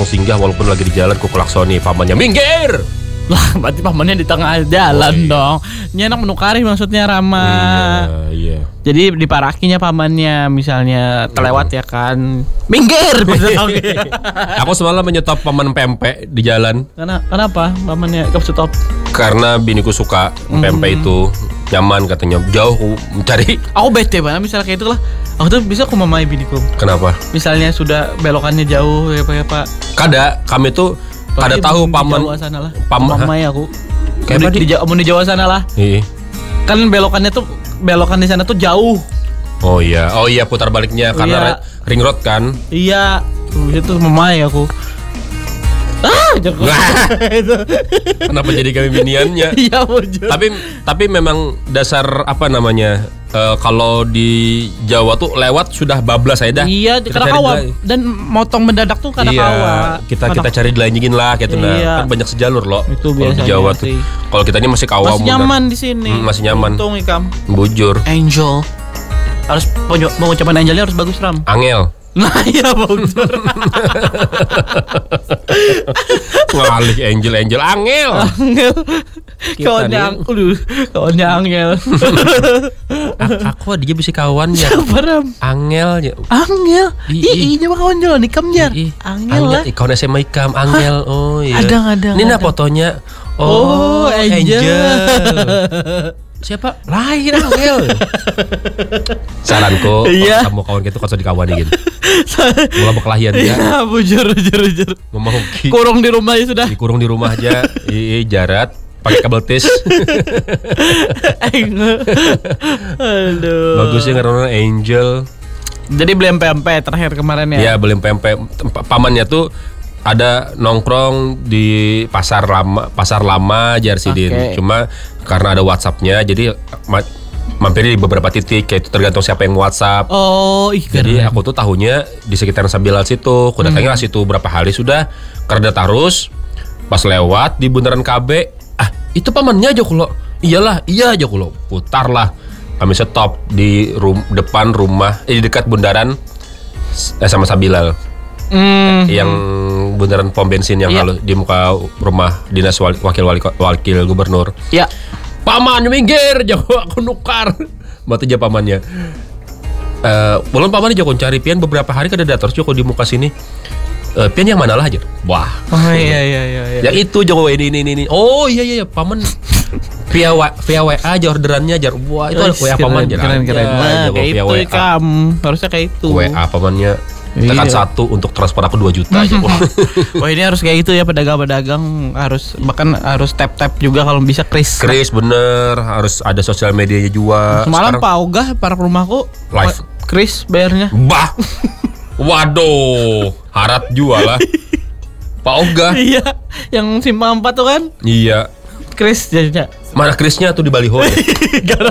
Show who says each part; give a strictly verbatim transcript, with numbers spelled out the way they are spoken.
Speaker 1: langsung singgah walaupun lagi di jalan ku klaksoni pamannya minggir.
Speaker 2: Lah, berarti pamannya di tengah jalan oh, iya. dong. Nyenak menukari maksudnya Rama.
Speaker 1: Iya, iya.
Speaker 2: Jadi diparakinya pamannya misalnya terlewat ya kan. Minggir.
Speaker 1: Aku semalam menyetop paman pempek di jalan.
Speaker 2: Karena kenapa pamannya ke stop?
Speaker 1: Karena biniku suka pempek hmm. itu. Nyaman katanya, jauh aku mencari.
Speaker 2: Aku bete banget misalnya kayak itu lah. Aku tuh bisa aku mamai biniku.
Speaker 1: Kenapa?
Speaker 2: Misalnya sudah belokannya jauh ya Pak ya Pak.
Speaker 1: Kada, kami tuh kada tahu paman
Speaker 2: paman mamai aku.
Speaker 1: Kayak
Speaker 2: di, di, di, di Jawa sana lah.
Speaker 1: Iya.
Speaker 2: Kan belokannya tuh belokan di sana tuh jauh.
Speaker 1: Oh iya, oh iya putar baliknya karena iya. ring road kan.
Speaker 2: Iya, itu mamai aku. Ah,
Speaker 1: kenapa jadi kami miniannya?
Speaker 2: Iya, bujur.
Speaker 1: Tapi tapi memang dasar apa namanya? Uh, kalau di Jawa tuh lewat sudah bablas saya dah.
Speaker 2: Iya, kada kawa dan motong mendadak tuh kada
Speaker 1: iya,
Speaker 2: kawa.
Speaker 1: Kita kada kita cari dilanjingin lah gitu nah. Kan banyak sejalur loh.
Speaker 2: Itu
Speaker 1: kalau di Jawa sih. Tuh. Kalau kita ini masih kawa.
Speaker 2: Masih nyaman di sini.
Speaker 1: Hmm, masih nyaman.
Speaker 2: Untung ikam.
Speaker 1: Bujur.
Speaker 2: Angel. Harus pengucapan angelnya harus bagus Ram.
Speaker 1: Angel.
Speaker 2: Nah iya bujur.
Speaker 1: Ngalih angel angel angel.
Speaker 2: Angel. Kawannya aduh, kawannya angel.
Speaker 1: Aku dia bisa kawan ya.
Speaker 2: Siapa Ram?
Speaker 1: Angel ya.
Speaker 2: Angel. Ih, ini mah kawan jalan ikam jar. Angel lah.
Speaker 1: Kawan S M A ikam Angel. Oh iya.
Speaker 2: Ada ada.
Speaker 1: Ini nah fotonya.
Speaker 2: Oh, oh Angel. Angel.
Speaker 1: Siapa? Lain Angel. Saranku
Speaker 2: iya.
Speaker 1: Kamu kawan gitu kasih dikawani gitu. Mulai berkelahian dia.
Speaker 2: Iya, bujur bujur bujur.
Speaker 1: Ngomong
Speaker 2: kurung di rumah ya sudah.
Speaker 1: Dikurung di rumah aja. Iya, jarat pakai kabel tis.
Speaker 2: Aduh.
Speaker 1: Bagusnya karena Angel.
Speaker 2: Jadi beli pempek terakhir kemarin ya.
Speaker 1: Iya, beli pempek. Pamannya tuh ada nongkrong di pasar lama, pasar lama Jarsidin. Okay. Cuma karena ada WhatsApp-nya, jadi ma- mampir di beberapa titik, kayak itu tergantung siapa yang WhatsApp.
Speaker 2: Oh, ih,
Speaker 1: jadi aku tuh tahunya di sekitaran Sambilal situ. Aku datangnya hmm. situ berapa hari sudah. Karena terus pas lewat di bundaran K B, ah itu pamannya aja kulo. Iyalah, iya aja kulo. Putar lah. Kami stop di rum- depan rumah, eh, di dekat bundaran eh, sama Sambilal. Mm. Yang bundaran pom bensin yang yeah. halus di muka rumah dinas wali, wakil wali wakil gubernur.
Speaker 2: Ya. Yeah.
Speaker 1: Paman minggir, jauh aku nukar. Mati aja pamannya. Eh, uh, belum paman jauh cari pian beberapa hari kada datang jauh di muka sini. Uh, pian yang mana lah aja. Wah.
Speaker 2: Oh iya iya iya. iya.
Speaker 1: Yang itu jauh ini ini ini. Oh iya iya paman. Via wa, via W A aja orderannya jar. Wah itu oh, W A paman jar.
Speaker 2: Keren keren. Nah, kayak itu kamu harusnya kayak itu.
Speaker 1: W A pamannya. Tekan iya. satu untuk transfer aku dua juta aja.
Speaker 2: Wah ini harus kayak gitu ya pedagang-pedagang harus bahkan harus tap-tap juga kalau bisa kris.
Speaker 1: Kris bener harus ada sosial medianya juga.
Speaker 2: Semalam Pak Ogah para rumahku
Speaker 1: live
Speaker 2: kris bayarnya.
Speaker 1: Bah. Waduh, harap jual lah. Pak Ogah.
Speaker 2: Iya, yang simpang empat tuh kan?
Speaker 1: Iya.
Speaker 2: Kris jadinya.
Speaker 1: Mana krisnya tuh di baliho ya?